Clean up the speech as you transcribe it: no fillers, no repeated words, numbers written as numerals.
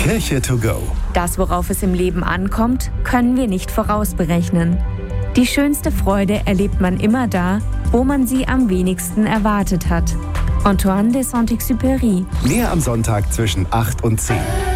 Kirche to go. Das, worauf es im Leben ankommt, können wir nicht vorausberechnen. Die schönste Freude erlebt man immer da, wo man sie am wenigsten erwartet hat. Antoine de Saint-Exupéry. Mehr am Sonntag zwischen 8 und 10.